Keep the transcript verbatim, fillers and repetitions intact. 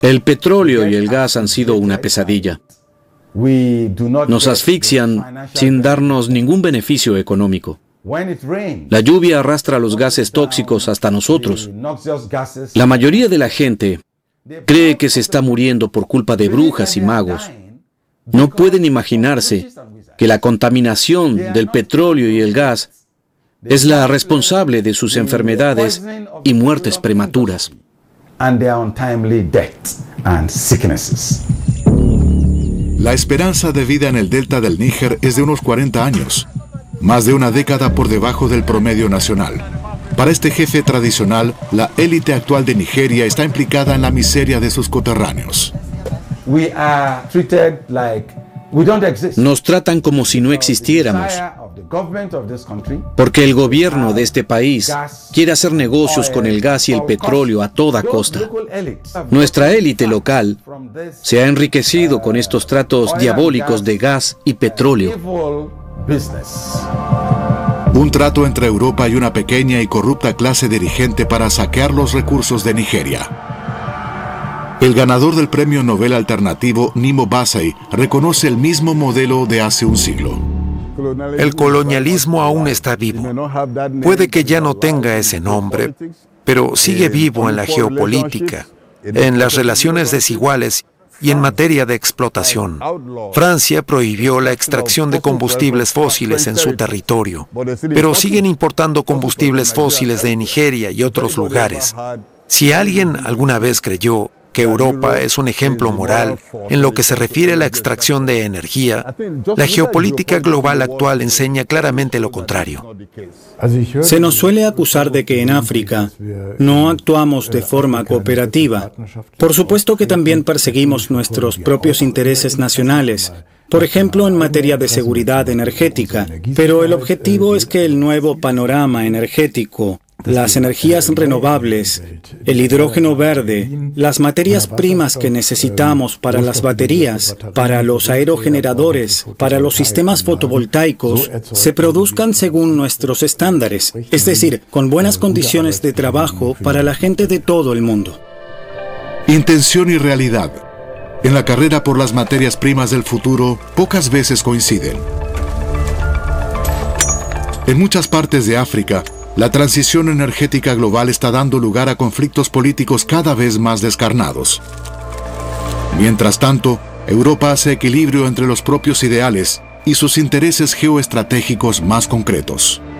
El petróleo y el gas han sido una pesadilla. Nos asfixian sin darnos ningún beneficio económico. La lluvia arrastra los gases tóxicos hasta nosotros. La mayoría de la gente cree que se está muriendo por culpa de brujas y magos. No pueden imaginarse que la contaminación del petróleo y el gas es la responsable de sus enfermedades y muertes prematuras. La esperanza de vida en el delta del Níger es de unos cuarenta años, más de una década por debajo del promedio nacional. Para este jefe tradicional, la élite actual de Nigeria está implicada en la miseria de sus coterráneos. Nos tratan como si no existiéramos, porque el gobierno de este país quiere hacer negocios con el gas y el petróleo a toda costa. Nuestra élite local se ha enriquecido con estos tratos diabólicos de gas y petróleo. Un trato entre Europa y una pequeña y corrupta clase dirigente para saquear los recursos de Nigeria. El ganador del premio Nobel alternativo, Nimo Bassey, reconoce el mismo modelo de hace un siglo. El colonialismo aún está vivo. Puede que ya no tenga ese nombre, pero sigue vivo en la geopolítica, en las relaciones desiguales y en materia de explotación. Francia prohibió la extracción de combustibles fósiles en su territorio, pero siguen importando combustibles fósiles de Nigeria y otros lugares. Si alguien alguna vez creyó que Europa es un ejemplo moral en lo que se refiere a la extracción de energía, la geopolítica global actual enseña claramente lo contrario. Se nos suele acusar de que en África no actuamos de forma cooperativa. Por supuesto que también perseguimos nuestros propios intereses nacionales, por ejemplo en materia de seguridad energética, pero el objetivo es que el nuevo panorama energético, las energías renovables, el hidrógeno verde, las materias primas que necesitamos para las baterías, para los aerogeneradores, para los sistemas fotovoltaicos, se produzcan según nuestros estándares, es decir, con buenas condiciones de trabajo para la gente de todo el mundo. Intención y realidad. En la carrera por las materias primas del futuro, pocas veces coinciden. En muchas partes de África, la transición energética global está dando lugar a conflictos políticos cada vez más descarnados. Mientras tanto, Europa hace equilibrio entre los propios ideales y sus intereses geoestratégicos más concretos.